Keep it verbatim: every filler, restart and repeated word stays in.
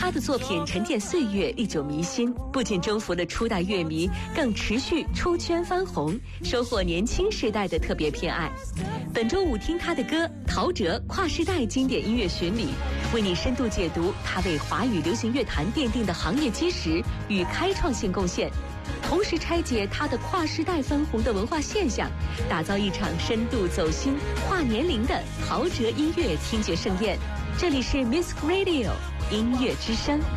他的作品沉淀岁月，历久弥新，不仅征服了初代乐迷，更持续出圈翻红，收获年轻世代的特别偏爱。本周五听他的歌，陶喆跨世代经典音乐巡礼，为你深度解读他为华语流行乐坛奠定的行业基石与开创性贡献，同时拆解他的跨世代翻红的文化现象，打造一场深度走心、跨年龄的陶喆音乐听觉盛宴。这里是 Music Radio 音乐之声。